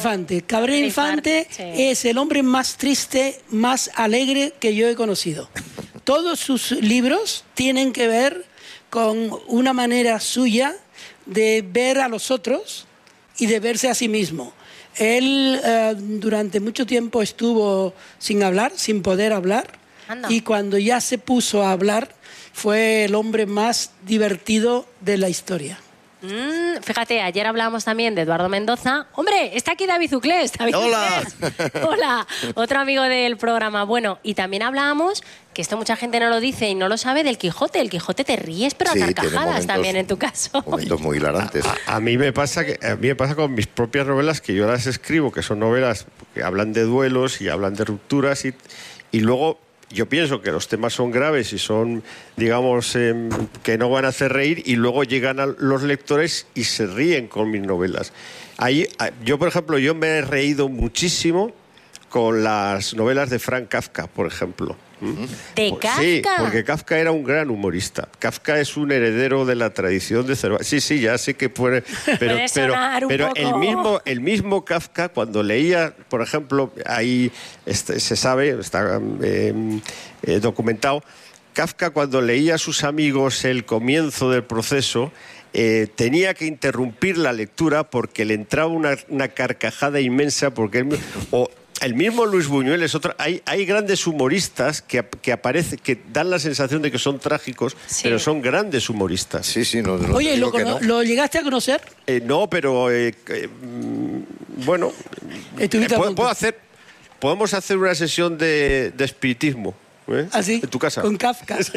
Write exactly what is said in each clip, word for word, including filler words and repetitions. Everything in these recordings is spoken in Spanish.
Infante. Cabrera Infante sí. es el hombre más triste, más alegre que yo he conocido. Todos sus libros tienen que ver con una manera suya de ver a los otros y de verse a sí mismo. Él eh, durante mucho tiempo estuvo sin hablar, sin poder hablar, Anda. y cuando ya se puso a hablar fue el hombre más divertido de la historia. Mm, fíjate, ayer hablábamos también de Eduardo Mendoza. ¡Hombre! Está aquí David Uclés. David ¡Hola! Uclés. Hola, otro amigo del programa. Bueno, y también hablábamos, que esto mucha gente no lo dice y no lo sabe, del Quijote. El Quijote te ríes, pero Sí, a tiene carcajadas momentos- también en tu caso. Momentos muy hilarantes. A, a mí me pasa que a mí me pasa con mis propias novelas, que yo las escribo, que son novelas que hablan de duelos y hablan de rupturas, y, y luego yo pienso que los temas son graves y son, digamos, eh, que no van a hacer reír, y luego llegan a los lectores y se ríen con mis novelas. Ahí, yo, por ejemplo, yo me he reído muchísimo con las novelas de Franz Kafka, por ejemplo. ¿De Por- Kafka? Sí, porque Kafka era un gran humorista. Kafka es un heredero de la tradición de Cervantes. Sí, sí, ya sé que puede... Pero, Puede pero, sonar un pero poco. el mismo, el mismo Kafka, cuando leía, por ejemplo, ahí este, se sabe, está eh, eh, documentado, Kafka cuando leía a sus amigos el comienzo del proceso, eh, tenía que interrumpir la lectura porque le entraba una, una carcajada inmensa, porque él... O, el mismo Luis Buñuel es otro. Hay, hay grandes humoristas que, que aparecen, que dan la sensación de que son trágicos, Sí. pero son grandes humoristas. Sí, sí, no, no Oye, te ¿lo, digo que cono- no. ¿lo llegaste a conocer? Eh, no, pero eh, eh, mm, bueno, Estuviste eh, a puedo, punto. puedo hacer, podemos hacer una sesión de, de espiritismo, ¿eh? Así, en tu casa. con Kafka. Sí,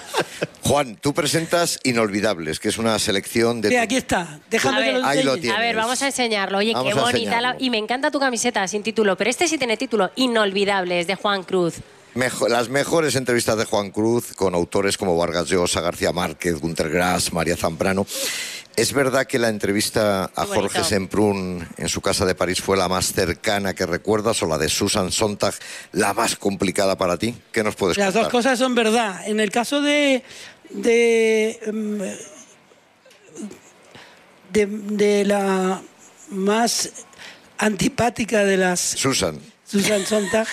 Juan, tú presentas Inolvidables, que es una selección de... aquí está. Déjame A que ver, lo ahí lo enseñe. tienes. A ver, vamos a enseñarlo. Oye, Vamos qué a bonita. La... enseñarlo. Y me encanta tu camiseta sin título, pero este sí tiene título. Inolvidables, de Juan Cruz. Mejo- las mejores entrevistas de Juan Cruz con autores como Vargas Llosa, García Márquez, Günter Grass, María Zambrano. ¿Es verdad que la entrevista a Qué bonito. Jorge Semprún en su casa de París fue la más cercana que recuerdas, o la de Susan Sontag la más complicada para ti? ¿Qué nos puedes Las contar? dos cosas son verdad. En el caso de de, em, de, de la más antipática de las Susan. Susan Sontag,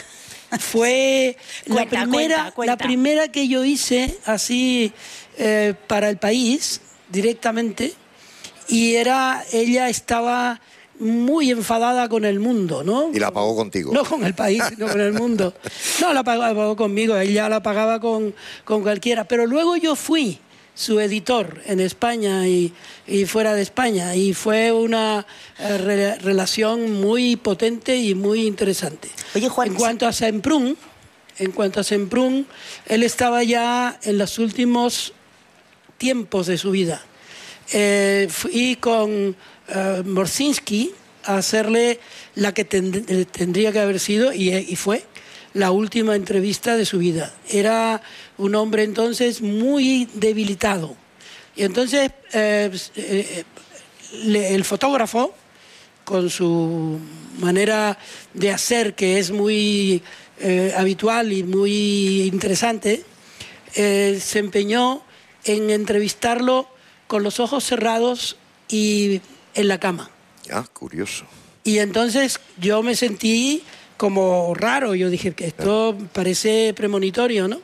fue la Cuenta, primera, cuenta, cuenta. la primera que yo hice así eh, para El País, directamente, y era, ella estaba muy enfadada con el mundo, ¿no? Y la pagó contigo. No con El País, sino con el mundo. No, la pagó, la pagó conmigo, ella la pagaba con, con cualquiera. Pero luego yo fui su editor en España y, y fuera de España, y fue una eh, re- relación muy potente y muy interesante. Oye, Juan, en cuanto a Semprún, en cuanto a Semprún, él estaba ya en los últimos tiempos de su vida. Eh, fui con eh, Morsinski a hacerle la que tend- eh, tendría que haber sido, y, y fue la última entrevista de su vida. Era un hombre entonces muy debilitado. Y entonces eh, eh, le- el fotógrafo, con su manera de hacer, que es muy eh, habitual y muy interesante, eh, se empeñó en entrevistarlo con los ojos cerrados y en la cama. Ah, curioso. Y entonces yo me sentí como raro, yo dije que esto parece premonitorio, ¿no?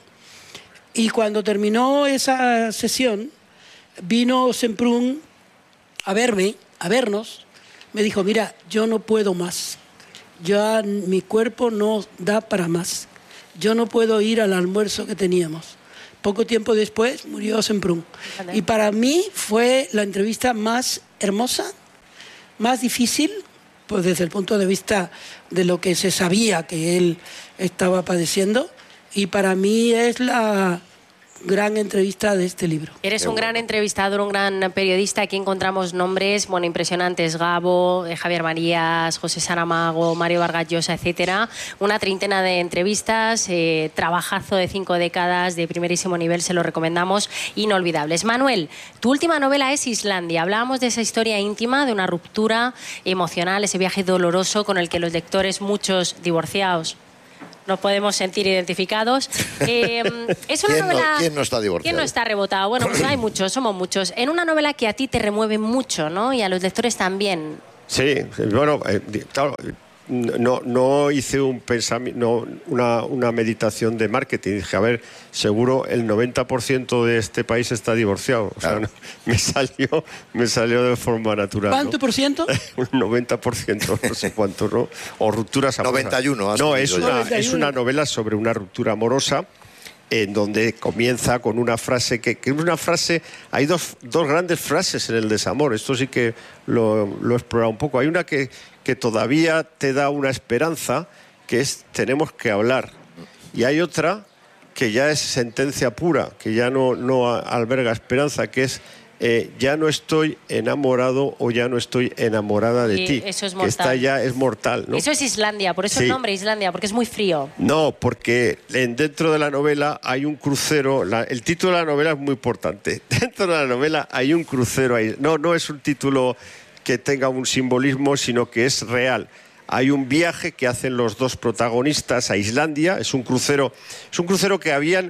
Y cuando terminó esa sesión, vino Semprún a verme, a vernos, me dijo, mira, yo no puedo más, ya mi cuerpo no da para más, yo no puedo ir al almuerzo que teníamos. Poco tiempo después murió Semprún. Y para mí fue la entrevista más hermosa, más difícil, pues desde el punto de vista de lo que se sabía que él estaba padeciendo, y para mí es la gran entrevista de este libro. Eres Qué un gran bueno. entrevistador, un gran periodista. Aquí encontramos nombres, bueno, impresionantes. Gabo, eh, Javier Marías, José Saramago, Mario Vargas Llosa, etcétera. Una treintena de entrevistas, eh, trabajazo de cinco décadas de primerísimo nivel, se lo recomendamos, inolvidables. Manuel, tu última novela es Islandia. Hablábamos de esa historia íntima, de una ruptura emocional, ese viaje doloroso con el que los lectores, muchos divorciados, nos podemos sentir identificados. Eh, es una ¿Quién no- novela... quién no está divorciado? ¿Quién no está rebotado? Bueno, pues hay muchos, somos muchos. En una novela que a ti te remueve mucho, ¿no? Y a los lectores también. Sí, bueno, eh, claro, no, no hice un pensamiento, no, una, una meditación de marketing. Dije, a ver, seguro el noventa por ciento de este país está divorciado. O Claro. sea, no, me salió, me salió de forma natural. ¿Cuánto ¿no? por ciento? Un noventa por ciento, no sé cuánto, ¿no? O rupturas amorosas. noventa y uno has No, es tenido una, ya. es una novela sobre una ruptura amorosa, en donde comienza con una frase que, que es una frase, hay dos, dos grandes frases en el desamor, esto sí que lo, lo he explorado un poco. Hay una que, que todavía te da una esperanza, que es tenemos que hablar, y hay otra que ya es sentencia pura, que ya no, no alberga esperanza, que es eh, ya no estoy enamorado o ya no estoy enamorada de Y ti, eso es que esta mortal. ya es mortal, ¿no? Eso es Islandia, por eso Sí. el nombre Islandia, porque es muy frío. No, porque en- dentro de la novela hay un crucero. La- el título de la novela es muy importante. Dentro de la novela hay un crucero ahí. No, no es un título que tenga un simbolismo, sino que es real. Hay un viaje que hacen los dos protagonistas a Islandia. Es un crucero, es un crucero que habían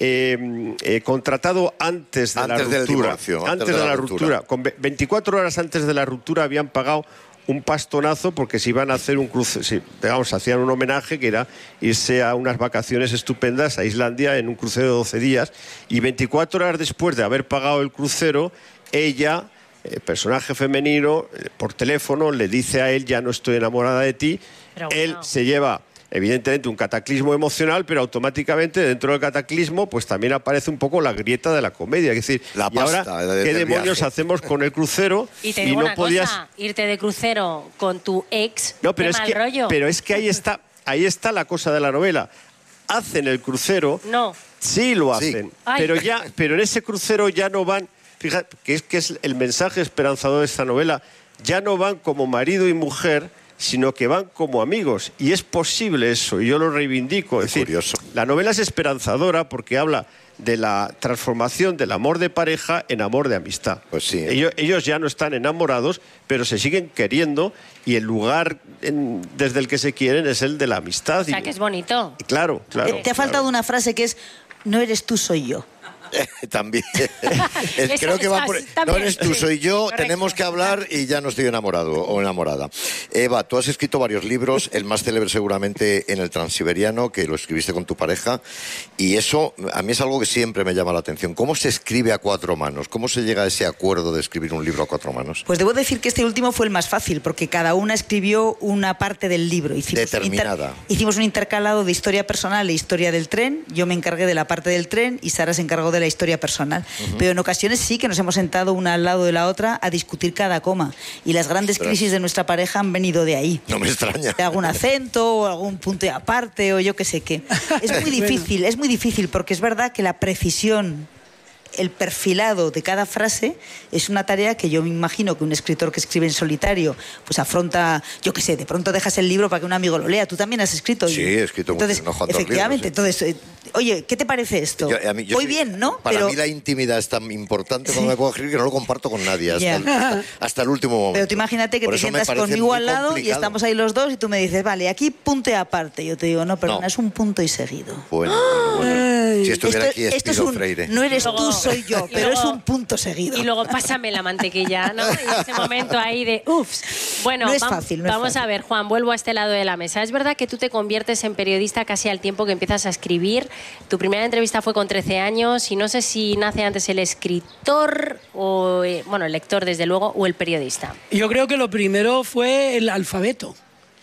eh, eh, contratado antes de Antes la del ruptura. divorcio, antes, de la ruptura. Con ve- veinticuatro horas antes de la ruptura habían pagado un pastonazo porque se iban a hacer un cruce, sí, digamos, hacían un homenaje que era irse a unas vacaciones estupendas a Islandia en un crucero de doce días, y veinticuatro horas después de haber pagado el crucero, ella, eh, personaje femenino, eh, por teléfono le dice a él, ya no estoy enamorada de ti. Pero Él bueno. se lleva evidentemente un cataclismo emocional, pero automáticamente dentro del cataclismo pues también aparece un poco la grieta de la comedia, es decir, La ¿y ahora pasta de- qué del demonios viaje? hacemos con el crucero? Y te digo no una podías cosa, irte de crucero con tu ex, no, pero qué es mal que, rollo. pero es que ahí está, ahí está la cosa de la novela. Hacen el crucero, No. sí lo Sí. hacen, Ay. pero ya, pero en ese crucero ya no van. Fíjate que es que es el mensaje esperanzador de esta novela. Ya no van como marido y mujer, sino que van como amigos. Y es posible eso, y yo lo reivindico. Es decir, curioso. la novela es esperanzadora porque habla de la transformación del amor de pareja en amor de amistad. Pues sí. Ellos, ellos ya no están enamorados, pero se siguen queriendo, y el lugar en- desde el que se quieren es el de la amistad. O sea, Y- que es bonito. y claro, claro. Eh, Te ha faltado una frase que es, no eres tú, soy yo. También. Esa- Creo que va esa por... sí, también, No eres tú, sí. soy yo. Correcto. Tenemos que hablar y ya no estoy enamorado o enamorada. Eva, tú has escrito varios libros, el más célebre seguramente En el Transiberiano, que lo escribiste con tu pareja, y eso a mí es algo que siempre me llama la atención. ¿Cómo se escribe a cuatro manos? ¿Cómo se llega a ese acuerdo de escribir un libro a cuatro manos? Pues debo decir que este último fue el más fácil, porque cada una escribió una parte del libro. Hicimos un inter- Determinada. hicimos un intercalado de historia personal e historia del tren. Yo me encargué de la parte del tren y Sara se encargó de la historia personal. Pero en ocasiones sí que nos hemos sentado una al lado de la otra a discutir cada coma. Y las grandes Ostras. crisis de nuestra pareja han venido de ahí. No me extraña. De algún acento o algún punto de aparte o yo qué sé qué. Es muy difícil, es muy difícil porque es verdad que la precisión, el perfilado de cada frase es una tarea que yo me imagino que un escritor que escribe en solitario pues afronta, yo qué sé, de pronto dejas el libro para que un amigo lo lea. Tú también has escrito. Sí, y- he escrito entonces, muchos, unos cuantos efectivamente, libros, entonces, eh, oye, ¿qué te parece esto? Yo- a mí- yo Voy soy- bien, ¿no? Para Pero, mí la intimidad es tan importante cuando Sí. me puedo escribir que no lo comparto con nadie hasta, Ya. el, hasta- hasta el último momento. pero tú imagínate que Por te eso me sientas parece conmigo muy al lado y complicado. estamos ahí los dos y tú me dices, vale, aquí punto y aparte. Yo te digo, no, perdona, No. es un punto y seguido. Bueno, bueno, bueno. Si estuviera Esto, aquí esto es Espino un, Freire. no eres Luego- tú, soy yo, y pero luego- es un punto seguido. Y luego pásame la mantequilla, ¿no? Y ese momento ahí de uffs. Bueno, No es vam- fácil, no es vamos fácil. a ver, Juan, vuelvo a este lado de la mesa. Es verdad que tú te conviertes en periodista casi al tiempo que empiezas a escribir. Tu primera entrevista fue con trece años y no sé si nace antes el escritor o, eh, bueno, el lector desde luego, o el periodista. Yo creo que lo primero fue el alfabeto.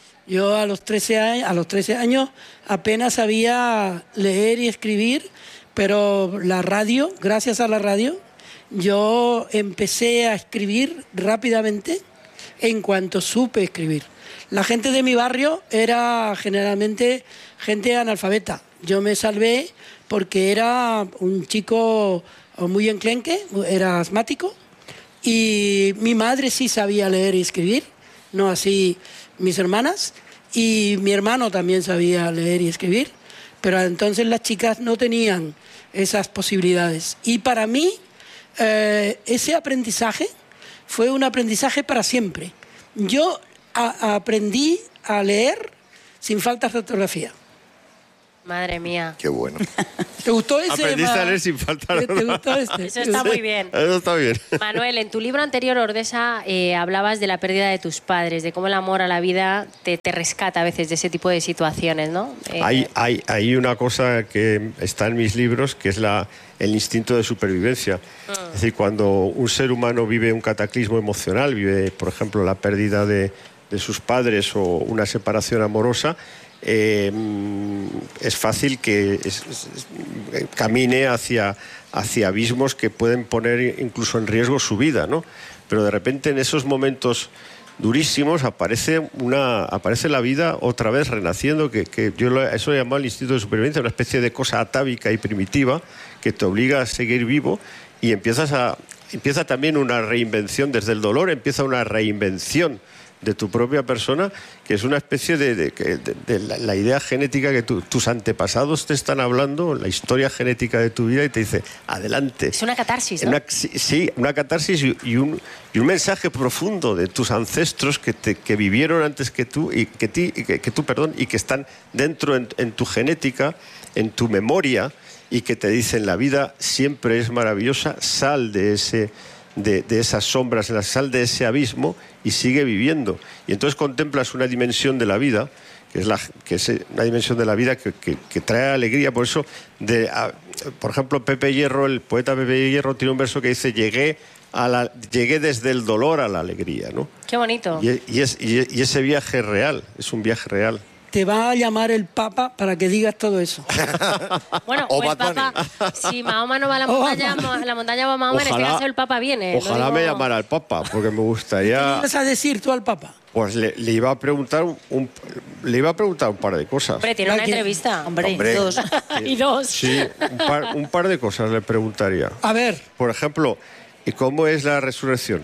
Yo a los trece años, a los trece años apenas sabía leer y escribir, pero la radio, gracias a la radio, yo empecé a escribir rápidamente en cuanto supe escribir. La gente de mi barrio era generalmente gente analfabeta. Yo me salvé porque era un chico muy enclenque, era asmático, y mi madre sí sabía leer y escribir, no así mis hermanas, y mi hermano también sabía leer y escribir, pero entonces las chicas no tenían esas posibilidades. Y para mí, eh, ese aprendizaje fue un aprendizaje para siempre. Yo a- aprendí a leer sin faltas de ortografía. Madre mía. Qué bueno. ¿Te gustó ese? Aprendiste Eva? a leer sin faltar ¿Te, te nada. gustó este? Eso está muy bien. Eso está bien. Manuel, en tu libro anterior, Ordesa, eh, hablabas de la pérdida de tus padres, de cómo el amor a la vida te, te rescata a veces de ese tipo de situaciones, ¿no? Eh, Hay, hay, hay una cosa que está en mis libros, que es la, el instinto de supervivencia. Es decir, cuando un ser humano vive un cataclismo emocional, vive, por ejemplo, la pérdida de, de sus padres o una separación amorosa, eh, es fácil que es, es, es, camine hacia, hacia abismos que pueden poner incluso en riesgo su vida, ¿no? Pero de repente en esos momentos durísimos aparece una aparece la vida otra vez renaciendo, que, que yo lo, eso lo he llamado el instinto de supervivencia, una especie de cosa atávica y primitiva que te obliga a seguir vivo, y empiezas a empieza también una reinvención desde el dolor, empieza una reinvención de tu propia persona, que es una especie de, de, de, de la, la idea genética que tu, tus antepasados te están hablando, la historia genética de tu vida, y te dice, adelante. Es una catarsis, ¿no? Una, sí, sí, una catarsis y, y, un, y un mensaje profundo de tus ancestros que, te, que vivieron antes que tú, y que, ti, y que, que tú, perdón, y que están dentro en, en tu genética, en tu memoria, y que te dicen, la vida siempre es maravillosa, sal de ese... De, de esas sombras, la sal de ese abismo, y sigue viviendo. Y entonces contemplas una dimensión de la vida, que es, la, que es una dimensión de la vida que, que, que trae alegría. Por eso, de, a, por ejemplo, Pepe Hierro, el poeta Pepe Hierro, tiene un verso que dice, llegué, a la, llegué desde el dolor a la alegría, ¿no? Qué bonito. Y, y, es, y, y ese viaje es real, es un viaje real. Te va a llamar el Papa para que digas todo eso. Bueno, O o el Bad Bunny. Papa, si Mahoma no va a la O montaña, Bad Bunny. la montaña va a Mahoma, en este caso el Papa viene. Ojalá Lo me digo- llamara el Papa, porque me ¿Qué gustaría... ibas a decir tú al Papa? Pues le, le iba a preguntar un, le iba a preguntar un par de cosas. Hombre, tiene una Aquí- entrevista. Hombre, Hombre. dos. Y dos. Sí, un par, un par de cosas le preguntaría. A ver, Por ejemplo, ¿y cómo es la resurrección?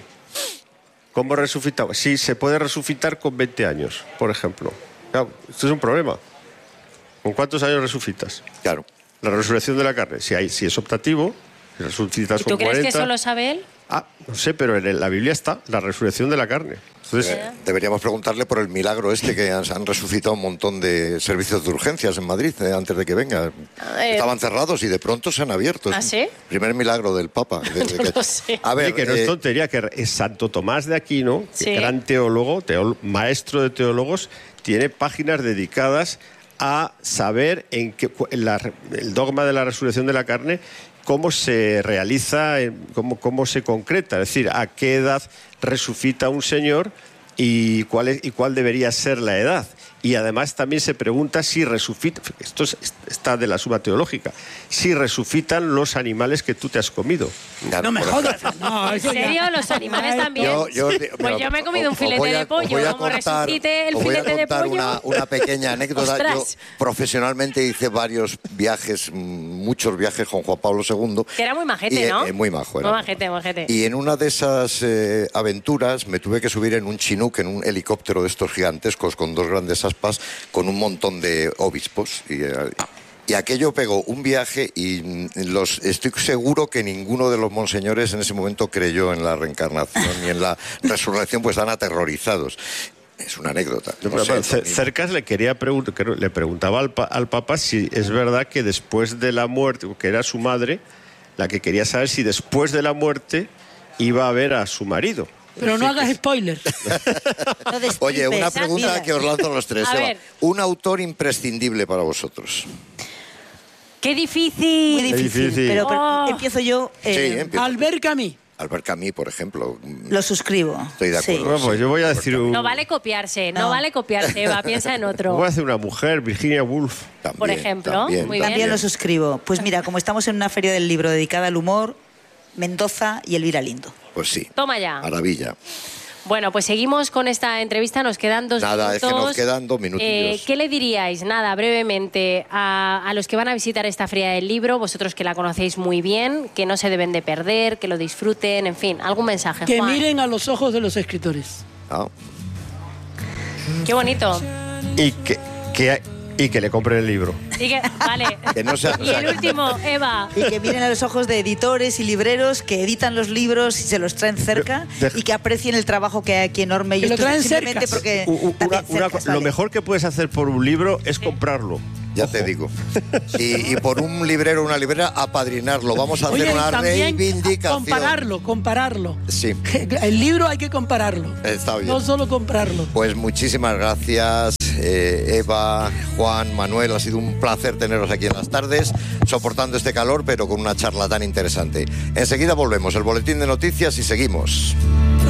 ¿Cómo resucita? Sí, se puede resucitar con veinte años, por ejemplo. Claro, esto es un problema. ¿Con cuántos años resucitas? Claro. La resurrección de la carne. Si, hay, si es optativo, si resucitas ¿Y con tú crees cuarenta... que eso lo sabe él? Ah, no sé, pero en la Biblia está la resurrección de la carne. Entonces, Eh, deberíamos preguntarle por el milagro este, que han, han resucitado un montón de servicios de urgencias en Madrid eh, antes de que venga. Eh, Estaban cerrados y de pronto se han abierto. ¿Ah, Es sí? un primer milagro del Papa. De- de No que- lo sé. A ver, oye, que no es eh, tontería, que es Santo Tomás de Aquino, que Sí. gran teólogo, teó- maestro de teólogos, tiene páginas dedicadas a saber en qué, cu- en la- el dogma de la resurrección de la carne, cómo se realiza, en- cómo, cómo se concreta, es decir, a qué edad resucita un señor y cuál, es- y cuál debería ser la edad. Y además también se pregunta si resucita, esto es- está de la suma teológica, si resucitan los animales que tú te has comido. claro, no me por jodas. ejemplo. No, ¿En eso ya- serio? ¿Los animales Ay, también? Yo- yo- Pues mira, yo me he comido un os filete voy a- de os pollo. voy a Como contar- resucite el os voy a filete de contar pollo. Una, una pequeña anécdota. Yo Ostras. profesionalmente hice varios viajes, mm, muchos viajes con Juan Pablo segundo. Que era muy majete, Y, eh, ¿no? eh, muy majo. era Muy muy majete, majete. Y en una de esas eh, aventuras me tuve que subir en un Chinook, en un helicóptero de estos gigantescos con dos grandes aspas, con un montón de obispos. Y, eh, y aquello pegó un viaje y mm, los, estoy seguro que ninguno de los monseñores en ese momento creyó en la reencarnación ni en la resurrección, pues están aterrorizados. Es una anécdota. No Bueno, sé, bueno, Ce- también. Cercas le quería pregun- que le preguntaba al, pa- al Papa si es verdad que después de la muerte, que era su madre, la que quería saber si después de la muerte iba a ver a su marido. Pero no hagas spoiler. No destripes, Oye, una pregunta mira. que os lanzo a los tres. A Eva. ver. Un autor imprescindible para vosotros. ¡Qué Muy difícil! difícil, difícil. pero, pero Oh. empiezo yo. eh, Sí, empieza. Albert Camus. Albert Camus, por ejemplo. Lo suscribo. Estoy de acuerdo. Sí. Bueno, pues yo voy a decir un... No vale copiarse, no, No. vale copiarse, Eva, piensa en otro. Voy a decir una mujer, Virginia Woolf. También, por ejemplo, también, muy bien. También lo suscribo. Pues mira, como estamos en una feria del libro dedicada al humor, Mendoza y Elvira Lindo. Pues sí. Toma ya. Maravilla. Bueno, pues seguimos con esta entrevista, nos quedan dos Nada, es que minutos. nos quedan dos minutillos. Eh, ¿Qué le diríais, nada, brevemente, a, a los que van a visitar esta feria del libro, vosotros que la conocéis muy bien, que no se deben de perder, que lo disfruten, en fin, algún mensaje, Que Juan? miren a los ojos de los escritores. Ah, Qué bonito. Y que, que, y que le compren el libro. Y que- vale. Que no sea- Y el último, Eva. Y que miren a los ojos de editores y libreros que editan los libros y se los traen cerca Pero, deja- y que aprecien el trabajo que hay aquí enorme. Y Que lo esto es traen simplemente cerca. porque U- u- también una- una cercas, co- Lo vale. mejor que puedes hacer por un libro es comprarlo. Ya Ojo. te digo. Y, y por un librero o una librera, apadrinarlo. Vamos a hacer Oye, y una también reivindicación. compararlo, compararlo. Sí. El libro hay que compararlo. Está bien. No solo comprarlo. Pues muchísimas gracias, eh, Eva, Juan, Manuel. Ha sido un placer teneros aquí en las tardes, soportando este calor, pero con una charla tan interesante. Enseguida volvemos, el boletín de noticias y seguimos.